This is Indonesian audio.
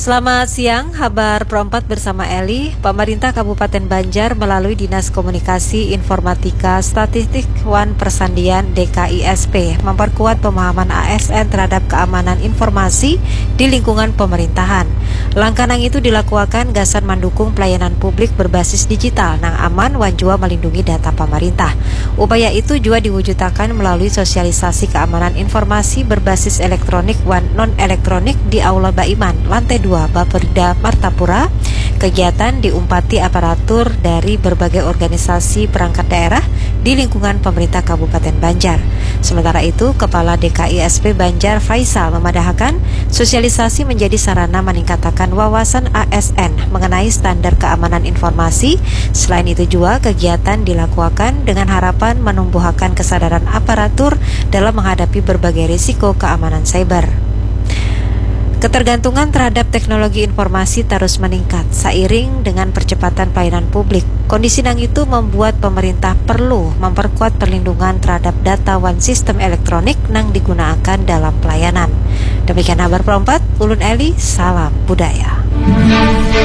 Selamat siang, kabar Pro4 bersama Eli. Pemerintah Kabupaten Banjar melalui Dinas Komunikasi Informatika Statistik Wan Persandian DKISP memperkuat pemahaman ASN terhadap keamanan informasi di lingkungan pemerintahan. Langkah nang itu dilakukan gasan mendukung pelayanan publik berbasis digital nang aman wan jua melindungi data pemerintah. Upaya itu juga diwujudkan melalui sosialisasi keamanan informasi berbasis elektronik wan non-elektronik di Aula Baiman, lantai 2 Bapeda Martapura. Kegiatan diumpati aparatur dari berbagai organisasi perangkat daerah di lingkungan pemerintah Kabupaten Banjar. Sementara itu, Kepala DKISP Banjar Faisal memadahkan sosialisasi menjadi sarana meningkatkan wawasan ASN mengenai standar keamanan informasi. Selain itu juga kegiatan dilakukan dengan harapan menumbuhkan kesadaran aparatur dalam menghadapi berbagai risiko keamanan cyber. Ketergantungan terhadap teknologi informasi terus meningkat seiring dengan percepatan pelayanan publik. Kondisi nang itu membuat pemerintah perlu memperkuat perlindungan terhadap data wan sistem elektronik nang digunakan dalam pelayanan. Demikian kabar Pro4, Ulun Eli, salam budaya.